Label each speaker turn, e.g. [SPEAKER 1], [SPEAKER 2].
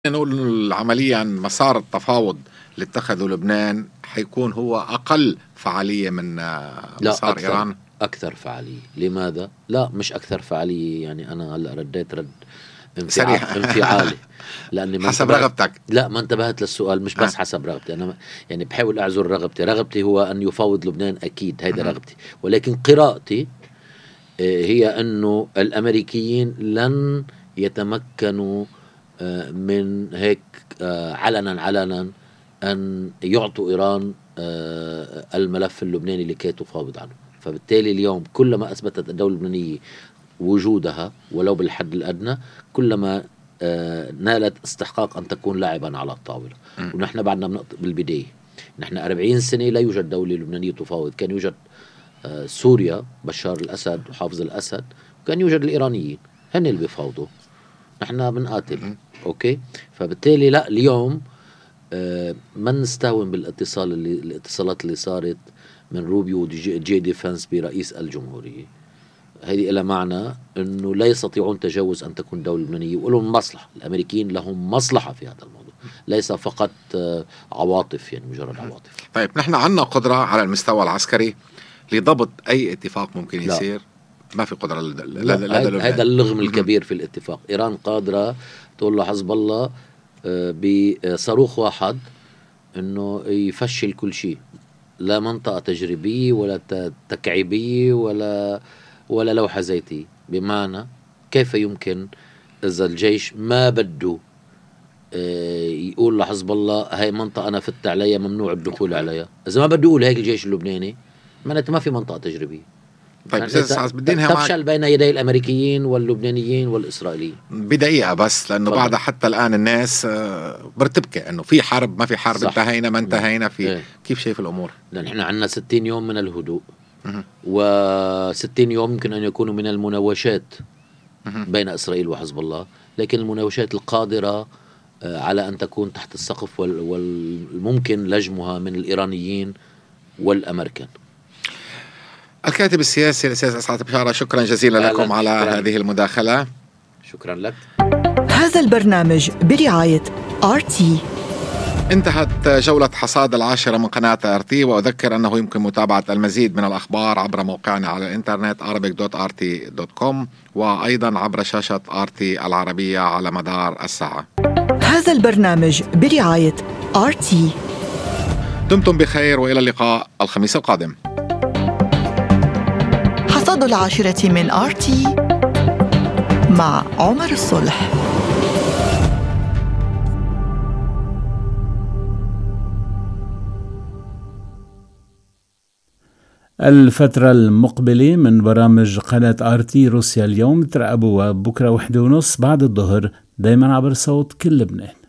[SPEAKER 1] نقول إنه عمليا مسار التفاوض اللي اتخذه لبنان حيكون هو أقل فعالية من مسار إيران.
[SPEAKER 2] أكثر فعالية. لماذا؟ لا مش أكثر فعالية، يعني أنا هلأ رديت رد انفعالي لأني
[SPEAKER 1] حسب رغبتك.
[SPEAKER 2] لا ما انتبهت للسؤال، مش بس حسب رغبتي، أنا يعني بحاول أعذر رغبتي هو أن يفاوض لبنان، أكيد هيدا رغبتي، ولكن قراءتي هي أنه الأمريكيين لن يتمكنوا من هيك علنا أن يعطوا إيران الملف اللبناني لكي تفاوض عنه. فبالتالي اليوم كلما أثبتت الدولة اللبنانية وجودها ولو بالحد الأدنى، كلما نالت استحقاق أن تكون لاعبا على الطاولة. ونحن بعدنا بالبداية، نحن 40 سنة لا يوجد دولة لبنانية تفاوض. كان يوجد سوريا، بشار الأسد وحافظ الأسد، وكان يوجد الإيرانيين هن اللي بيفاوضوا، نحن بنقاتل. أوكي، فبالتالي لا اليوم ما نستهون الاتصالات اللي صارت من روبيو وجي ديفنس برئيس الجمهورية. هذه إلى معنى أنه لا يستطيعون تجاوز أن تكون دولة لبنانية، ولهم مصلحة. الأمريكيين لهم مصلحة في هذا الموضوع، ليس فقط عواطف، يعني مجرد عواطف.
[SPEAKER 1] طيب نحن عندنا قدرة على المستوى العسكري لضبط أي اتفاق ممكن يصير؟ لا. ما في قدرة
[SPEAKER 2] هذا اللغم الكبير في الاتفاق. إيران قادرة تقول له حزب الله بصاروخ واحد أنه يفشل كل شيء، لا منطقة تجريبية ولا تكعيبية ولا لوحة زيتية. بمعنى كيف يمكن إذا الجيش ما بده يقول لحزب الله هاي منطقة أنا فت عليها ممنوع الدخول عليها، إذا ما بده يقول هيك الجيش اللبناني معناته ما في منطقة تجريبية.
[SPEAKER 1] طيب
[SPEAKER 2] تفشل بين يدي الأمريكيين واللبنانيين والإسرائيليين
[SPEAKER 1] بدقيقة بس، لأنه بعد حتى الآن الناس مرتبكة أنه في حرب ما في حرب، انتهينا ما انتهينا في كيف شايف الأمور؟
[SPEAKER 2] لأن احنا عندنا 60 يوم من الهدوء، و60 يوم يمكن أن يكونوا من المناوشات بين إسرائيل وحزب الله، لكن المناوشات القادرة على أن تكون تحت السقف والممكن لجمها من الإيرانيين والأمريكان.
[SPEAKER 1] الكاتب السياسي الأستاذ أسعد بشارة، شكرا جزيلا لكم على هذه المداخلة.
[SPEAKER 2] شكرا لك.
[SPEAKER 3] هذا البرنامج برعاية RT.
[SPEAKER 1] انتهت جولة حصاد 10 من قناة RT، وأذكر أنه يمكن متابعة المزيد من الأخبار عبر موقعنا على الإنترنت arabic.rt.com، وأيضا عبر شاشة RT العربية على مدار الساعة.
[SPEAKER 3] هذا البرنامج برعاية RT.
[SPEAKER 1] دمتم بخير وإلى اللقاء الخميس القادم.
[SPEAKER 3] حصاد 10 من RT مع عمر الصلح.
[SPEAKER 4] الفترة المقبلة من برامج قناة RT روسيا اليوم تراقبوها بكرة 1:30 بعد الظهر، دايما عبر صوت كل لبنان.